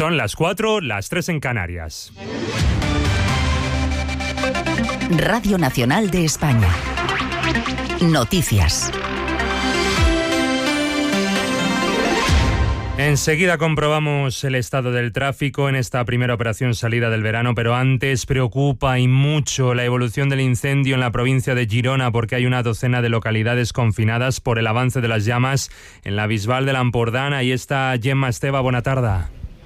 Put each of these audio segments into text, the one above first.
Son las 4, las 3 en Canarias. Radio Nacional de España. Noticias. Enseguida comprobamos el estado del tráfico en esta primera operación salida del verano, pero antes preocupa y mucho la evolución del incendio en la provincia de Girona, porque hay una docena de localidades confinadas por el avance de las llamas en la Bisbal de l'Empordà. Ahí está Gemma Esteva, buena tarde.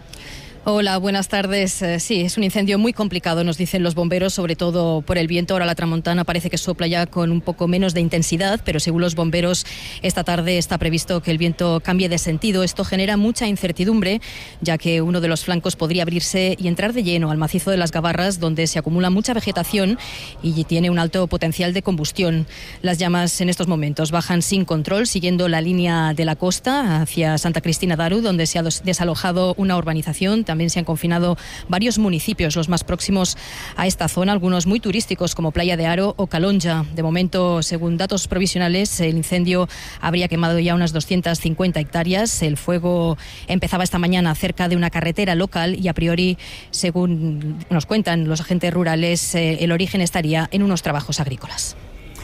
Hola, buenas tardes. Sí, es un incendio muy complicado, nos dicen los bomberos, sobre todo por el viento. Ahora la tramontana parece que sopla ya con un poco menos de intensidad, pero según los bomberos, esta tarde está previsto que el viento cambie de sentido. Esto genera mucha incertidumbre, ya que uno de los flancos podría abrirse y entrar de lleno al macizo de las Gavarras, donde se acumula mucha vegetación y tiene un alto potencial de combustión. Las llamas en estos momentos bajan sin control, siguiendo la línea de la costa hacia Santa Cristina d'Aro, donde se ha desalojado una urbanización. También se han confinado varios municipios, los más próximos a esta zona, algunos muy turísticos como Playa de Aro o Calonja. De momento, según datos provisionales, el incendio habría quemado ya unas 250 hectáreas. El fuego empezaba esta mañana cerca de una carretera local y a priori, según nos cuentan los agentes rurales, el origen estaría en unos trabajos agrícolas.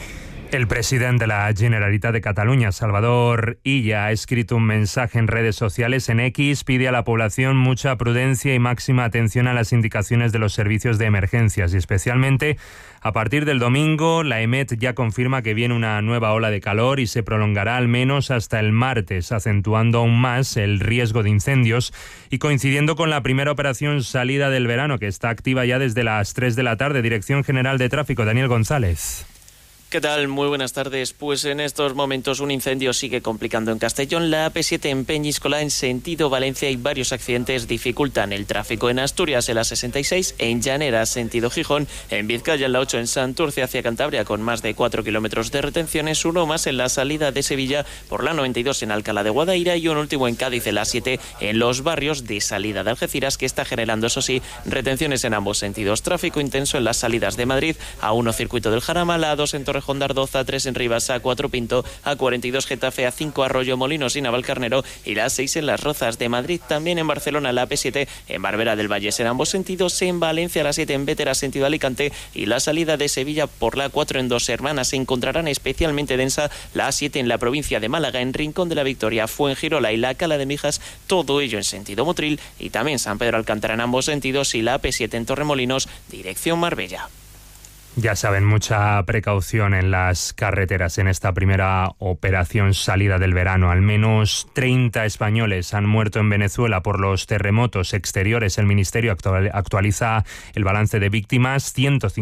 El presidente de la Generalitat de Cataluña, Salvador Illa, ha escrito un mensaje en redes sociales. En X pide a la población mucha prudencia y máxima atención a las indicaciones de los servicios de emergencias y especialmente a partir del domingo la EMET ya confirma que viene una nueva ola de calor y se prolongará al menos hasta el martes, acentuando aún más el riesgo de incendios y coincidiendo con la primera operación salida del verano que está activa ya desde las 3 de la tarde. Dirección General de Tráfico, Daniel González. ¿Qué tal? Muy buenas tardes. Pues en estos momentos un incendio sigue complicando en Castellón. La AP7 en Peñíscola en sentido Valencia y varios accidentes dificultan el tráfico. En Asturias en la 66, en Llanera sentido Gijón, en Vizcaya en la 8 en Santurce hacia Cantabria con más de 4 kilómetros de retenciones, uno más en la salida de Sevilla por la 92 en Alcalá de Guadaira y un último en Cádiz en la 7 en los barrios de salida de Algeciras, que está generando, eso sí, retenciones en ambos sentidos. Tráfico intenso en las salidas de Madrid, A1 Circuito del Jarama, la A2 en Torrejón de Ardoz, A3 en Rivas, A4 Pinto, A42 Getafe, A5 Arroyo Molinos y Navalcarnero y la A6 en Las Rozas de Madrid. También en Barcelona la AP7 en Barberá del Vallés en ambos sentidos, en Valencia la 7 en Bétera sentido Alicante y la salida de Sevilla por la A4 en Dos Hermanas. Se encontrarán especialmente densa la A7 en la provincia de Málaga, en Rincón de la Victoria, Fuengirola y la Cala de Mijas, todo ello en sentido Motril, y también San Pedro Alcántara en ambos sentidos y la AP7 en Torremolinos, dirección Marbella. Ya saben, mucha precaución en las carreteras en esta primera operación salida del verano. Al menos 30 españoles han muerto en Venezuela por los terremotos exteriores. El Ministerio actualiza el balance de víctimas.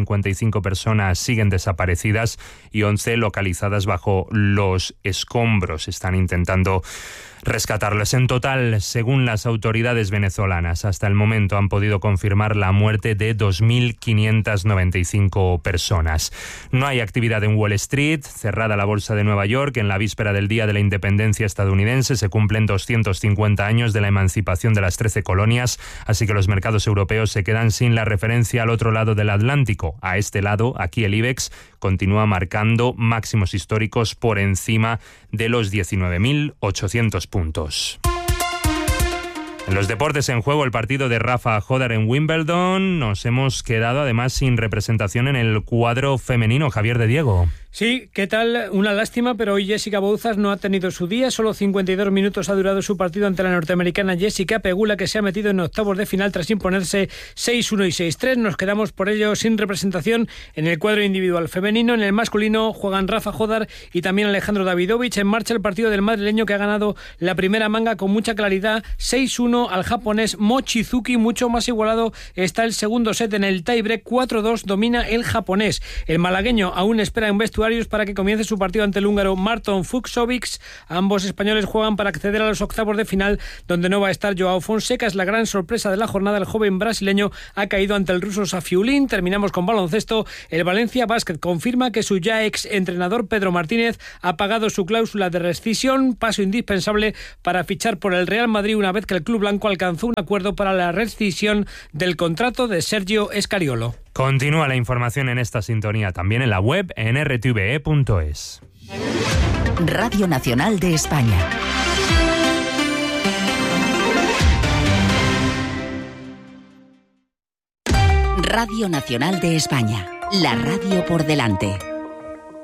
155 personas siguen desaparecidas y 11 localizadas bajo los escombros. Están intentando rescatarlas. En total, según las autoridades venezolanas, hasta el momento han podido confirmar la muerte de 2.595 personas. No hay actividad en Wall Street, cerrada la bolsa de Nueva York. En la víspera del Día de la Independencia estadounidense se cumplen 250 años de la emancipación de las 13 colonias, así que los mercados europeos se quedan sin la referencia al otro lado del Atlántico. A este lado, aquí el IBEX continúa marcando máximos históricos por encima de los 19.800 puntos. En los deportes en juego, el partido de Rafa Jódar en Wimbledon. Nos hemos quedado además sin representación en el cuadro femenino. Javier de Diego. Sí, ¿qué tal? Una lástima, pero hoy Jessica Bouzas no ha tenido su día. Solo 52 minutos ha durado su partido ante la norteamericana Jessica Pegula, que se ha metido en octavos de final tras imponerse 6-1 y 6-3. Nos quedamos por ello sin representación en el cuadro individual femenino. En el masculino juegan Rafa Jódar y también Alejandro Davidovich. En marcha el partido del madrileño, que ha ganado la primera manga con mucha claridad, 6-1 al japonés Mochizuki. Mucho más igualado está el segundo set. En el tiebreak 4-2 domina el japonés. El malagueño aún espera en vestuario para que comience su partido ante el húngaro Marton Fucsovics. Ambos españoles juegan para acceder a los octavos de final, donde no va a estar Joao Fonseca. Es la gran sorpresa de la jornada. El joven brasileño ha caído ante el ruso Safiulin. Terminamos con baloncesto. El Valencia Basket confirma que su ya ex entrenador Pedro Martínez ha pagado su cláusula de rescisión, paso indispensable para fichar por el Real Madrid una vez que el club blanco alcanzó un acuerdo para la rescisión del contrato de Sergio Escariolo. Continúa la información en esta sintonía también en la web en rtve.es. Radio Nacional de España. Radio Nacional de España. La radio por delante.